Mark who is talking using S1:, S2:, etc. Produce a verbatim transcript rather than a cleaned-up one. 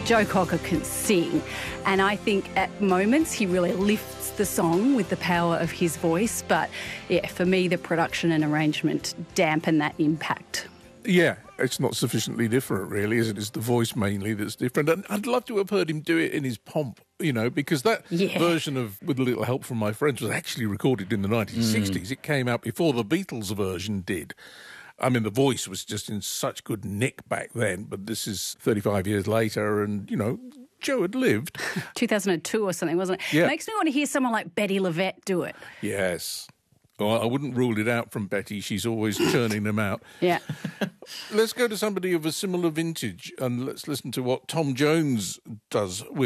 S1: Joe Cocker can sing, and I think at moments he really lifts the song with the power of his voice. But yeah, for me, the production and arrangement dampen that impact.
S2: Yeah, it's not sufficiently different, really, is it? It's the voice mainly that's different. And I'd love to have heard him do it in his pomp, you know, because that
S1: yeah.
S2: version of With a Little Help from My Friends was actually recorded in the nineteen sixties. Mm. It came out before the Beatles version did. I mean, the voice was just in such good nick back then, but this is thirty-five years later and, you know, Joe had lived.
S1: two thousand two or something, wasn't it?
S2: Yeah.
S1: It makes me want to hear someone like Betty LaVette do it.
S2: Yes. Well, I wouldn't rule it out from Betty. She's always churning them out.
S1: Yeah.
S2: Let's go to somebody of a similar vintage and let's listen to what Tom Jones does with